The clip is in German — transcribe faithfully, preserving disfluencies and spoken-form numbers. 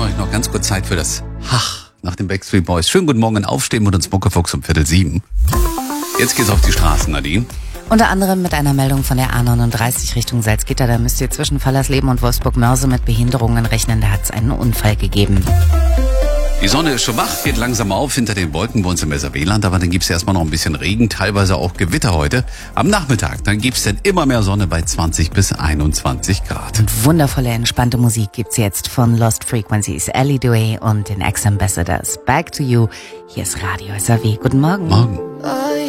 brauche ich noch ganz kurz Zeit für das Hach nach den Backstreet Boys. Schönen guten Morgen, Aufstehen mit uns Muckefuchs um Viertel sieben. Jetzt geht's auf die Straßen, Nadine. Unter anderem mit einer Meldung von der A neununddreißig Richtung Salzgitter. Da müsst ihr zwischen Fallersleben und Wolfsburg-Mörse mit Behinderungen rechnen. Da hat es einen Unfall gegeben. Die Sonne ist schon wach, geht langsam auf hinter den Wolken bei uns im Weserwehland, aber dann gibt's erstmal noch ein bisschen Regen, teilweise auch Gewitter heute. Am Nachmittag, dann gibt's dann immer mehr Sonne bei zwanzig bis einundzwanzig Grad. Und wundervolle, entspannte Musik gibt's jetzt von Lost Frequencies, Ellie Dewey und den Ex-Ambassadors. Back to You. Hier ist Radio S R W. Guten Morgen. Morgen.